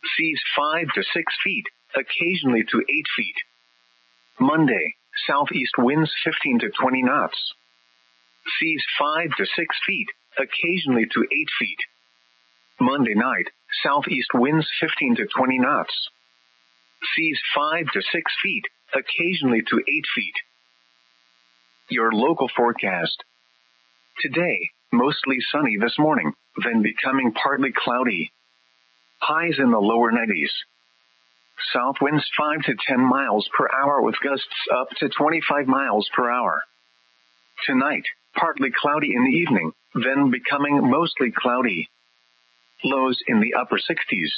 Seas 5 to 6 feet, occasionally to 8 feet. Monday, southeast winds 15 to 20 knots. Seas 5 to 6 feet, occasionally to 8 feet. Monday night, southeast winds 15 to 20 knots. Seas 5 to 6 feet, occasionally to 8 feet. Your local forecast. Today, mostly sunny this morning, then becoming partly cloudy. Highs in the lower 90s. South winds 5 to 10 miles per hour with gusts up to 25 miles per hour. Tonight, partly cloudy in the evening, then becoming mostly cloudy. Lows in the upper 60s.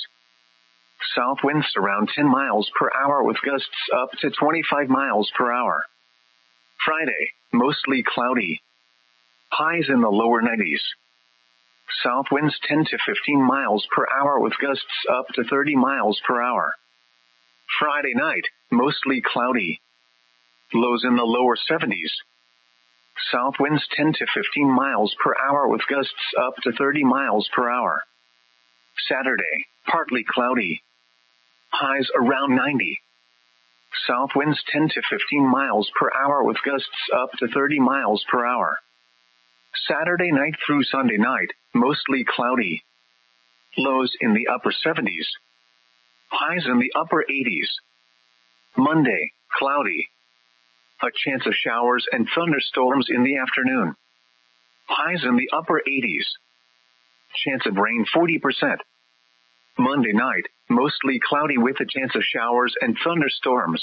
South winds around 10 miles per hour with gusts up to 25 miles per hour. Friday, mostly cloudy. Highs in the lower 90s. South winds 10 to 15 miles per hour with gusts up to 30 miles per hour. Friday night, mostly cloudy. Lows in the lower 70s. South winds 10 to 15 miles per hour with gusts up to 30 miles per hour. Saturday, partly cloudy. Highs around 90. South winds 10 to 15 miles per hour with gusts up to 30 miles per hour. Saturday night through Sunday night, mostly cloudy. Lows in the upper 70s. Highs in the upper 80s. Monday, cloudy. A chance of showers and thunderstorms in the afternoon. Highs in the upper 80s. Chance of rain 40%. Monday night, mostly cloudy with a chance of showers and thunderstorms.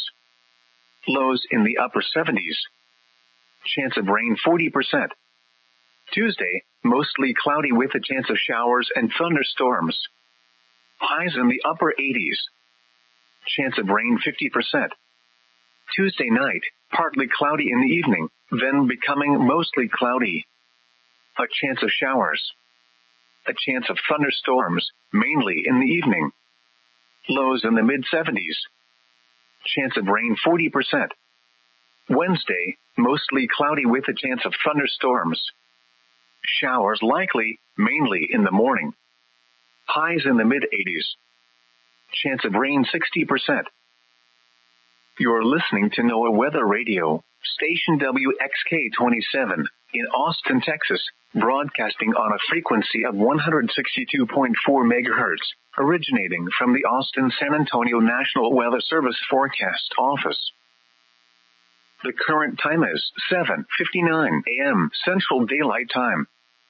Lows in the upper 70s. Chance of rain 40%. Tuesday, mostly cloudy with a chance of showers and thunderstorms. Highs in the upper 80s. Chance of rain 50%. Tuesday night, partly cloudy in the evening, then becoming mostly cloudy. A chance of showers. A chance of thunderstorms, mainly in the evening. Lows in the mid-70s. Chance of rain 40%. Wednesday, mostly cloudy with a chance of thunderstorms. Showers likely, mainly in the morning. Highs in the mid-80s. Chance of rain 60%. You're listening to NOAA Weather Radio, station WXK-27, in Austin, Texas, broadcasting on a frequency of 162.4 MHz, originating from the Austin-San Antonio National Weather Service Forecast Office. The current time is 7:59 a.m. Central Daylight Time.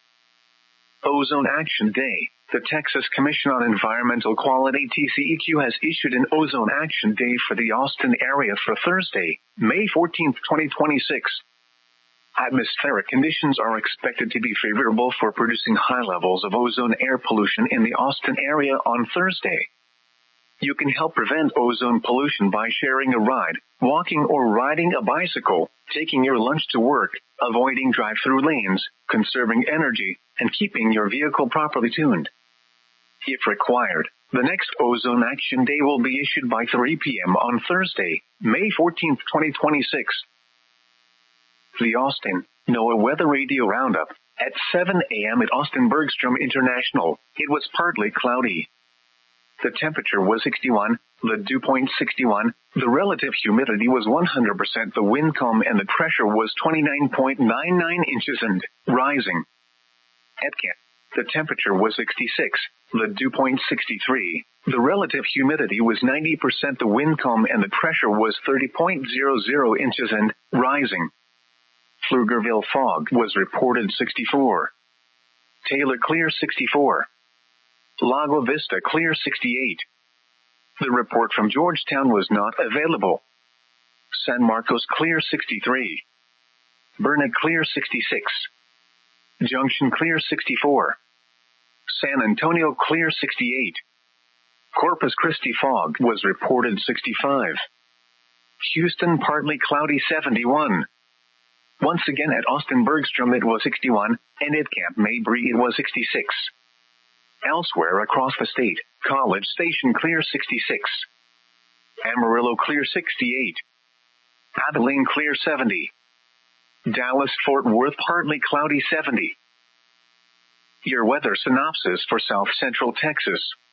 Ozone Action Day. The Texas Commission on Environmental Quality TCEQ has issued an Ozone Action Day for the Austin area for Thursday, May 14, 2026. Atmospheric conditions are expected to be favorable for producing high levels of ozone air pollution in the Austin area on Thursday. You can help prevent ozone pollution by sharing a ride, walking or riding a bicycle, taking your lunch to work, avoiding drive-through lanes, conserving energy, and keeping your vehicle properly tuned. If required, the next Ozone Action Day will be issued by 3 p.m. on Thursday, May 14, 2026. The Austin NOAA Weather Radio Roundup. At 7 a.m. at Austin Bergstrom International, it was partly cloudy. The temperature was 61, the dew point 61, the relative humidity was 100%, the wind calm and the pressure was 29.99 inches and rising. At Camp, the temperature was 66, the dew point 63, the relative humidity was 90%, the wind calm and the pressure was 30.00 inches and rising. Pflugerville fog was reported 64. Taylor clear 64. Lago Vista clear 68. The report from Georgetown was not available. San Marcos clear 63. Burnet clear 66. Junction clear 64. San Antonio clear 68. Corpus Christi fog was reported 65. Houston partly cloudy 71. Once again at Austin Bergstrom it was 61, and at Camp Mabry it was 66. Elsewhere across the state, College Station clear 66. Amarillo clear 68. Abilene clear 70. Dallas-Fort Worth partly cloudy 70. Your weather synopsis for South Central Texas.